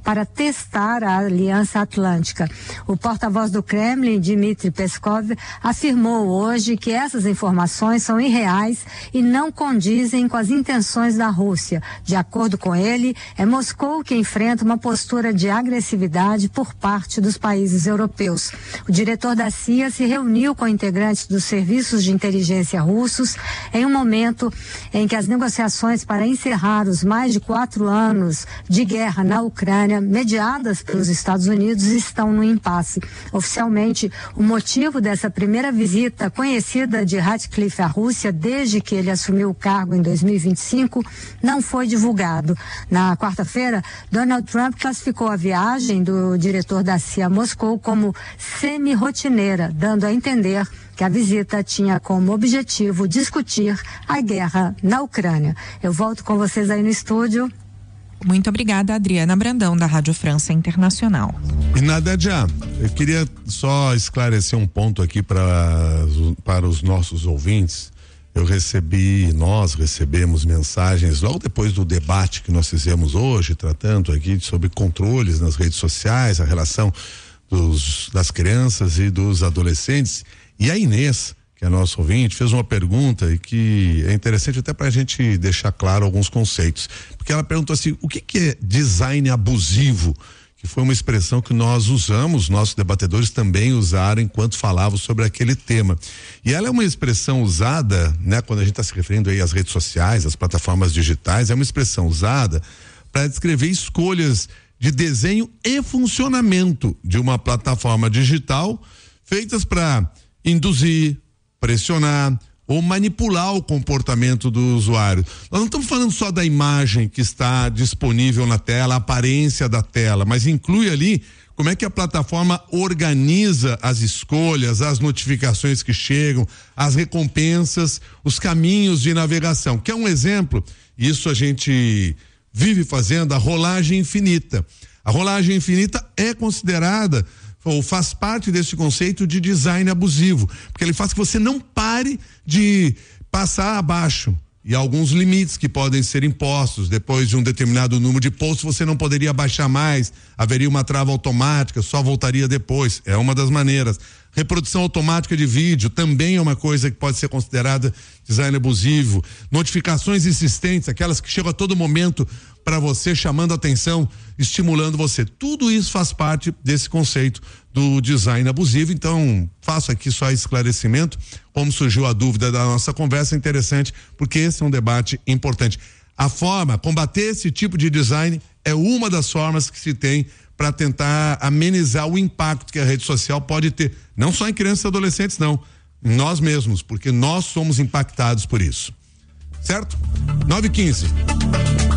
para testar a Aliança Atlântica. O porta-voz do Kremlin, Dmitry Peskov, afirmou hoje que essas informações são irreais e não condizem com as intenções da Rússia. De acordo com ele, é Moscou que enfrenta uma postura de agressividade por parte dos países europeus. O diretor da CIA se reuniu com integrantes dos serviços de inteligência russos em um momento em que as negociações para encerrar os mais de 4 anos de guerra na Ucrânia, mediadas pelos Estados Unidos, estão no impasse. Oficialmente, o motivo dessa primeira visita conhecida de Ratcliffe à Rússia desde que ele assumiu o cargo em 2025 não foi divulgado. Na quarta-feira, Donald Trump classificou a viagem do diretor da CIA a Moscou como semi-rotineira, dando a entender que a visita tinha como objetivo discutir a guerra na Ucrânia. Eu volto com vocês aí no estúdio. Muito obrigada, Adriana Brandão, da Rádio França Internacional. E Nádia, eu queria só esclarecer um ponto aqui para os nossos ouvintes. Nós recebemos mensagens logo depois do debate que nós fizemos hoje, tratando aqui sobre controles nas redes sociais, a relação das crianças e dos adolescentes. E a Inês, que é nosso ouvinte, fez uma pergunta e que é interessante até para a gente deixar claro alguns conceitos. Porque ela perguntou assim: o que é design abusivo? Que foi uma expressão que nós usamos, nossos debatedores também usaram enquanto falavam sobre aquele tema. E ela é uma expressão usada, né, quando a gente está se referindo aí às redes sociais, às plataformas digitais, é uma expressão usada para descrever escolhas de desenho e funcionamento de uma plataforma digital feitas para induzir, pressionar ou manipular o comportamento do usuário. Nós não estamos falando só da imagem que está disponível na tela, a aparência da tela, mas inclui ali como é que a plataforma organiza as escolhas, as notificações que chegam, as recompensas, os caminhos de navegação. Quer um exemplo? Isso a gente vive fazendo a rolagem infinita. A rolagem infinita é considerada ou faz parte desse conceito de design abusivo, porque ele faz que você não pare de passar abaixo e alguns limites que podem ser impostos. Depois de um determinado número de posts, você não poderia baixar mais, haveria uma trava automática, só voltaria depois. É uma das maneiras. Reprodução automática de vídeo também é uma coisa que pode ser considerada design abusivo. Notificações insistentes, aquelas que chegam a todo momento para você, chamando a atenção, estimulando você. Tudo isso faz parte desse conceito do design abusivo. Então, faço aqui só esclarecimento. Como surgiu a dúvida da nossa conversa, é interessante, porque esse é um debate importante. Combater esse tipo de design é uma das formas que se tem para tentar amenizar o impacto que a rede social pode ter, não só em crianças e adolescentes, não, nós mesmos, porque nós somos impactados por isso. Certo? 9h15.